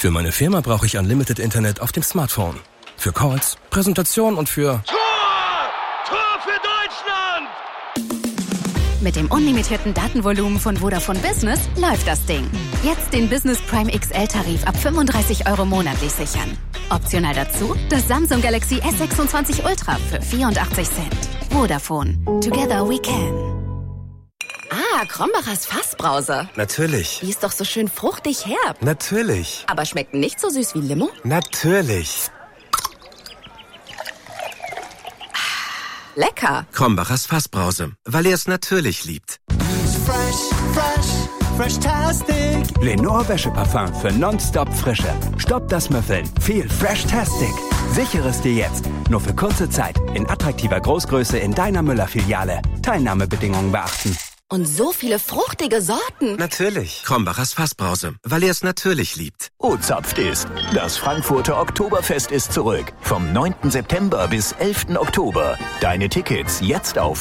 Für meine Firma brauche ich Unlimited Internet auf dem Smartphone. Für Calls, Präsentationen und für... Tor für Deutschland! Mit dem unlimitierten Datenvolumen von Vodafone Business läuft das Ding. Jetzt den Business Prime XL-Tarif ab 35 € monatlich sichern. Optional dazu das Samsung Galaxy S26 Ultra für 84 Cent. Vodafone. Together we can. Ah, Krombacher's Fassbrause. Natürlich. Die ist doch so schön fruchtig herb. Natürlich. Aber schmeckt nicht so süß wie Limo? Natürlich. Lecker. Krombacher's Fassbrause, weil er es natürlich liebt. Fresh-tastic. Lenore Wäscheparfum für nonstop Frische. Stopp das Müffeln. Viel Fresh-tastic. Sichere es dir jetzt. Nur für kurze Zeit. In attraktiver Großgröße in deiner Müller-Filiale. Teilnahmebedingungen beachten. Und so viele fruchtige Sorten. Natürlich. Krombacher's Fassbrause, weil er es natürlich liebt. O-Zapft ist. Das Frankfurter Oktoberfest ist zurück. Vom 9. September bis 11. Oktober. Deine Tickets jetzt auf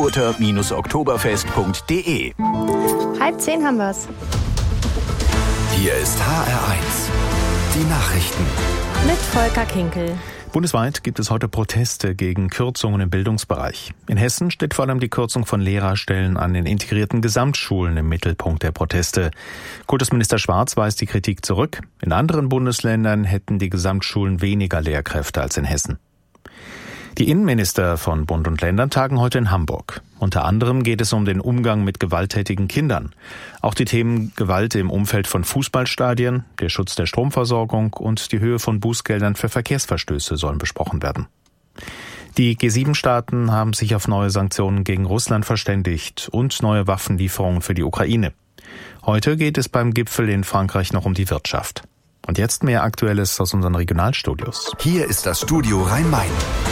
frankfurter-oktoberfest.de. 9:30 haben wir's. Hier ist HR1. Die Nachrichten. Mit Volker Kinkel. Bundesweit gibt es heute Proteste gegen Kürzungen im Bildungsbereich. In Hessen steht vor allem die Kürzung von Lehrerstellen an den integrierten Gesamtschulen im Mittelpunkt der Proteste. Kultusminister Schwarz weist die Kritik zurück. In anderen Bundesländern hätten die Gesamtschulen weniger Lehrkräfte als in Hessen. Die Innenminister von Bund und Ländern tagen heute in Hamburg. Unter anderem geht es um den Umgang mit gewalttätigen Kindern. Auch die Themen Gewalt im Umfeld von Fußballstadien, der Schutz der Stromversorgung und die Höhe von Bußgeldern für Verkehrsverstöße sollen besprochen werden. Die G7-Staaten haben sich auf neue Sanktionen gegen Russland verständigt und neue Waffenlieferungen für die Ukraine. Heute geht es beim Gipfel in Frankreich noch um die Wirtschaft. Und jetzt mehr Aktuelles aus unseren Regionalstudios. Hier ist das Studio Rhein-Main.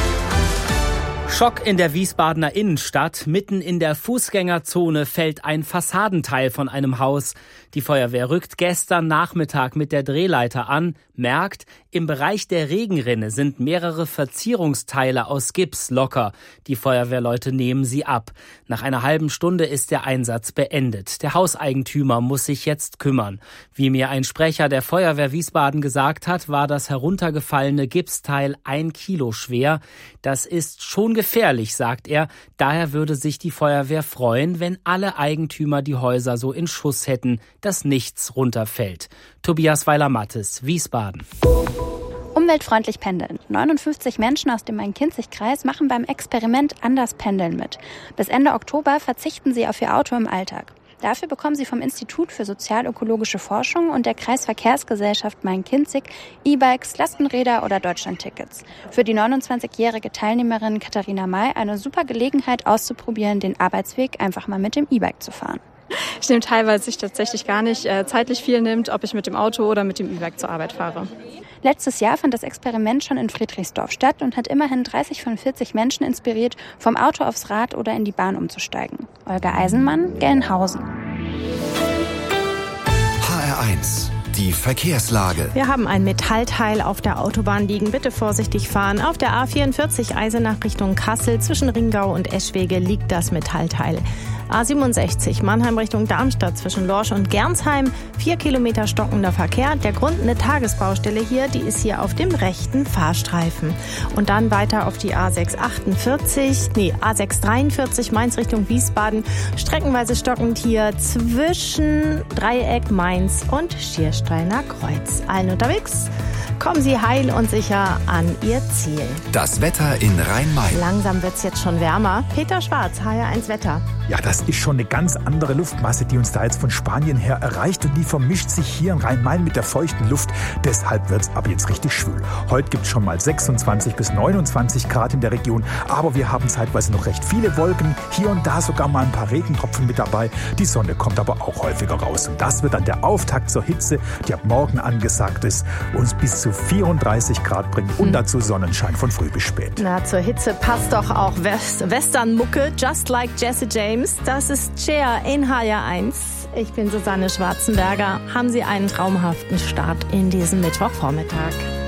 Schock in der Wiesbadener Innenstadt. Mitten in der Fußgängerzone fällt ein Fassadenteil von einem Haus. Die Feuerwehr rückt gestern Nachmittag mit der Drehleiter an, merkt, im Bereich der Regenrinne sind mehrere Verzierungsteile aus Gips locker. Die Feuerwehrleute nehmen sie ab. Nach einer halben Stunde ist der Einsatz beendet. Der Hauseigentümer muss sich jetzt kümmern. Wie mir ein Sprecher der Feuerwehr Wiesbaden gesagt hat, war das heruntergefallene Gipsteil 1 Kilo schwer. Das ist schon gefährlich, sagt er. Daher würde sich die Feuerwehr freuen, wenn alle Eigentümer die Häuser so in Schuss hätten, dass nichts runterfällt. Tobias Weiler-Mattes, Wiesbaden. Umweltfreundlich pendeln. 59 Menschen aus dem Main-Kinzig-Kreis machen beim Experiment Anders Pendeln mit. Bis Ende Oktober verzichten sie auf ihr Auto im Alltag. Dafür bekommen sie vom Institut für sozial-ökologische Forschung und der Kreisverkehrsgesellschaft Main-Kinzig E-Bikes, Lastenräder oder Deutschlandtickets. Für die 29-jährige Teilnehmerin Katharina May eine super Gelegenheit auszuprobieren, den Arbeitsweg einfach mal mit dem E-Bike zu fahren. Ich nehme teil, weil es sich tatsächlich gar nicht zeitlich viel nimmt, ob ich mit dem Auto oder mit dem E-Bike zur Arbeit fahre. Letztes Jahr fand das Experiment schon in Friedrichsdorf statt und hat immerhin 30 von 40 Menschen inspiriert, vom Auto aufs Rad oder in die Bahn umzusteigen. Olga Eisenmann, Gelnhausen. HR1. Die Verkehrslage. Wir haben ein Metallteil auf der Autobahn liegen. Bitte vorsichtig fahren. Auf der A44 Eisenach Richtung Kassel zwischen Ringau und Eschwege liegt das Metallteil. A67 Mannheim Richtung Darmstadt zwischen Lorsch und Gernsheim. 4 Kilometer stockender Verkehr. Der Grund eine Tagesbaustelle hier, die ist hier auf dem rechten Fahrstreifen. Und dann weiter auf die A643 Mainz Richtung Wiesbaden. Streckenweise stockend hier zwischen Dreieck Mainz und Schiersteiner Kreuz. Allen unterwegs. Kommen Sie heil und sicher an Ihr Ziel. Das Wetter in Rhein-Main. Langsam wird's jetzt schon wärmer. Peter Schwarz, HR1 Wetter. Ja, das ist schon eine ganz andere Luftmasse, die uns da jetzt von Spanien her erreicht. Und die vermischt sich hier in Rhein-Main mit der feuchten Luft. Deshalb wird's ab jetzt richtig schwül. Heute gibt's schon mal 26 bis 29 Grad in der Region. Aber wir haben zeitweise noch recht viele Wolken. Hier und da sogar mal ein paar Regentropfen mit dabei. Die Sonne kommt aber auch häufiger raus. Und das wird dann der Auftakt zur Hitze, die ab morgen angesagt ist, uns bis zu 34 Grad bringt und dazu Sonnenschein von früh bis spät. Na, zur Hitze passt doch auch Western-Mucke, Just Like Jesse James. Das ist Cher in HR1. Ich bin Susanne Schwarzenberger. Haben Sie einen traumhaften Start in diesem Mittwochvormittag.